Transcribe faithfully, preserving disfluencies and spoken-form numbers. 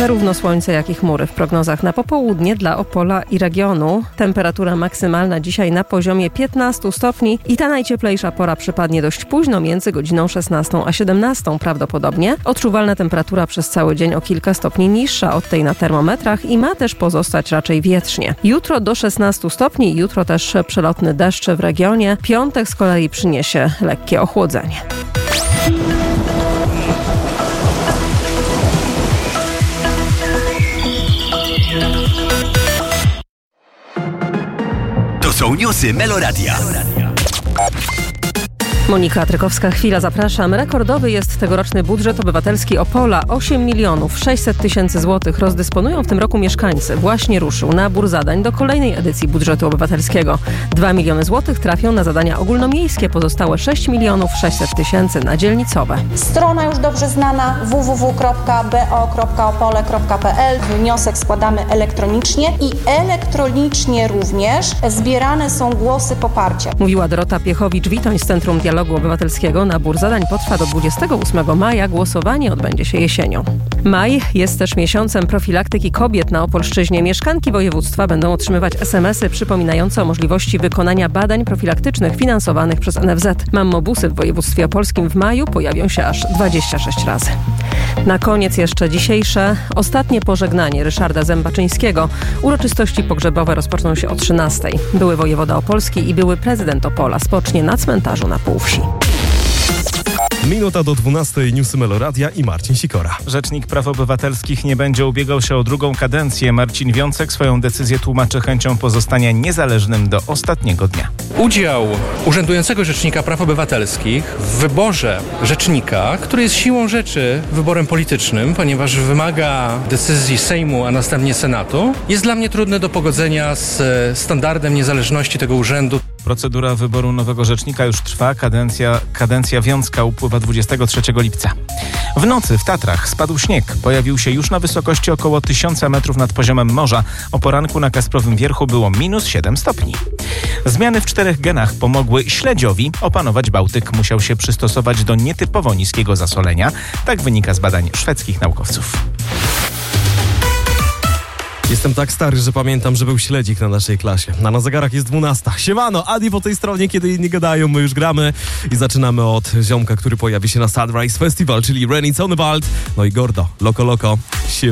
zarówno słońce, jak i chmury w prognozach na popołudnie dla Opola i regionu. Temperatura maksymalna dzisiaj na poziomie piętnaście stopni i ta najcieplejsza pora przypadnie dość późno, między godziną szesnastą a siedemnastą prawdopodobnie. Odczuwalna temperatura przez cały dzień o kilka stopni niższa od tej na termometrach i ma też pozostać raczej wietrznie. Jutro do szesnastu stopni, jutro też przelotny deszcz w regionie. Piątek z kolei przyniesie lekkie ochłodzenie. To są newsy Meloradia. Monika Trykowska, chwila, zapraszam. Rekordowy jest tegoroczny budżet obywatelski Opola. osiem milionów sześćset tysięcy złotych rozdysponują w tym roku mieszkańcy. Właśnie ruszył nabór zadań do kolejnej edycji budżetu obywatelskiego. dwa miliony złotych trafią na zadania ogólnomiejskie, pozostałe sześć milionów sześćset tysięcy na dzielnicowe. Strona już dobrze znana w w w kropka b o kropka opole kropka p l. Wniosek składamy elektronicznie i elektronicznie również zbierane są głosy poparcia. Mówiła Dorota Piechowicz-Witoń z Centrum Dialogu Obywatelskiego. Nabór zadań potrwa do dwudziestego ósmego maja. Głosowanie odbędzie się jesienią. Maj jest też miesiącem profilaktyki kobiet na Opolszczyźnie. Mieszkanki województwa będą otrzymywać es em esy przypominające o możliwości wykonania badań profilaktycznych finansowanych przez en ef zet. Mammobusy w województwie opolskim w maju pojawią się aż dwadzieścia sześć razy. Na koniec jeszcze dzisiejsze ostatnie pożegnanie Ryszarda Zębaczyńskiego. Uroczystości pogrzebowe rozpoczną się o trzynastej. Były wojewoda opolski i były prezydent Opola spocznie na cmentarzu na Półwsi. Minuta do dwunastej, newsy Meloradia i Marcin Sikora. Rzecznik Praw Obywatelskich nie będzie ubiegał się o drugą kadencję. Marcin Wiącek swoją decyzję tłumaczy chęcią pozostania niezależnym do ostatniego dnia. Udział urzędującego Rzecznika Praw Obywatelskich w wyborze rzecznika, który jest siłą rzeczy wyborem politycznym, ponieważ wymaga decyzji Sejmu, a następnie Senatu, jest dla mnie trudne do pogodzenia z standardem niezależności tego urzędu. Procedura wyboru nowego rzecznika już trwa. Kadencja, kadencja Wiącka upływa dwudziestego trzeciego lipca. W nocy w Tatrach spadł śnieg. Pojawił się już na wysokości około tysiąca metrów nad poziomem morza. O poranku na Kasprowym Wierchu było minus siedem stopni. Zmiany w czterech genach pomogły śledziowi opanować Bałtyk. Musiał się przystosować do nietypowo niskiego zasolenia. Tak wynika z badań szwedzkich naukowców. Jestem tak stary, że pamiętam, że był śledzik na naszej klasie. A na zegarach jest dwunasta. Siemano, Adi po tej stronie, kiedy inni gadają, my już gramy i zaczynamy od ziomka, który pojawi się na Sunrise Festival, czyli Renny Sonnenwald. No i Gordo, Loko Loko.